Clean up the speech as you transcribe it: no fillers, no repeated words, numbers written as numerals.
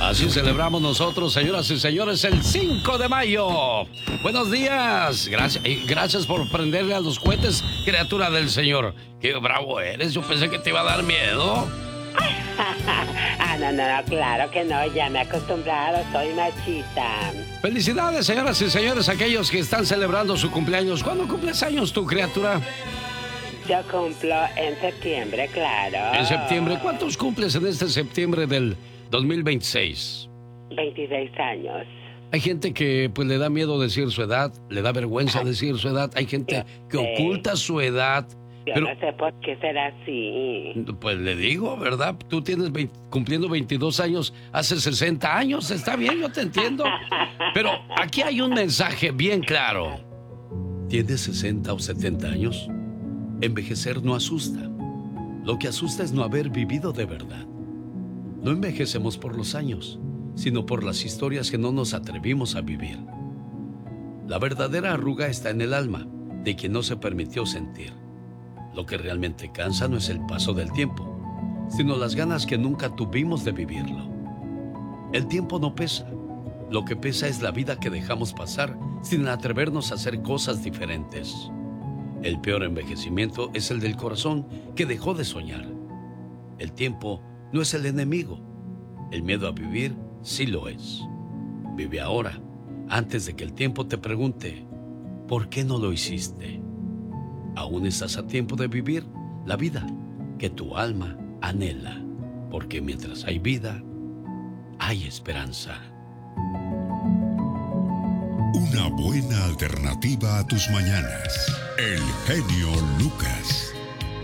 Así celebramos nosotros, señoras y señores, el 5 de mayo. Buenos días. Gracias por prenderle a los cohetes, criatura del Señor. Qué bravo eres. Yo pensé que te iba a dar miedo. No, claro que no. Ya me he acostumbrado. Soy machista. Felicidades, señoras y señores, aquellos que están celebrando su cumpleaños. ¿Cuándo cumples años tu criatura? Yo cumplo en septiembre, claro. En septiembre. ¿Cuántos cumples en este septiembre del 2026? 26 años. Hay gente que pues le da miedo decir su edad, le da vergüenza decir su edad. Hay gente que oculta su edad. Yo no sé por qué será así. Pues le digo, ¿verdad? Tú tienes cumpliendo 22 años, hace 60 años. Está bien, yo te entiendo. Pero aquí hay un mensaje bien claro. ¿Tienes 60 o 70 años? Envejecer no asusta. Lo que asusta es no haber vivido de verdad. No envejecemos por los años, sino por las historias que no nos atrevimos a vivir. La verdadera arruga está en el alma de quien no se permitió sentir. Lo que realmente cansa no es el paso del tiempo, sino las ganas que nunca tuvimos de vivirlo. El tiempo no pesa. Lo que pesa es la vida que dejamos pasar sin atrevernos a hacer cosas diferentes. El peor envejecimiento es el del corazón que dejó de soñar. El tiempo no es el enemigo. El miedo a vivir sí lo es. Vive ahora, antes de que el tiempo te pregunte, ¿por qué no lo hiciste? Aún estás a tiempo de vivir la vida que tu alma anhela, porque mientras hay vida, hay esperanza. Una buena alternativa a tus mañanas. El genio Lucas.